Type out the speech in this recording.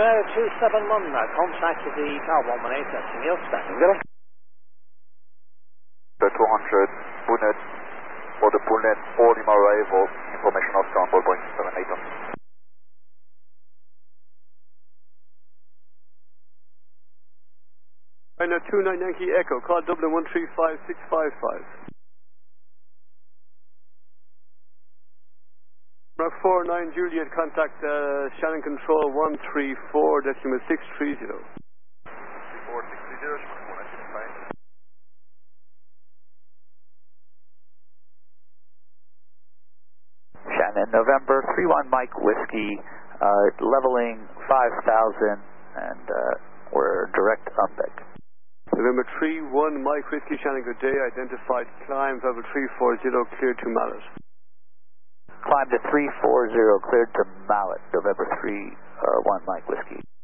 271, contacted the car 118, that's Neil standing. The 200, Boonet, for the Boonet, all in arrival, information of ground, Boeing 787. Right now, 29 Yankee Echo, call Dublin 135655. Rock 49 Juliet, contact Shannon Control 134.630. 34630, Shannon, November 31 Mike Whiskey, leveling 5,000, and we're direct on deck. November 31 Mike Whiskey, Shannon, good day. Identified climb, level 340, cleared to Mallet. Climb to 340, cleared to Mallet, November 31 Mike Whiskey.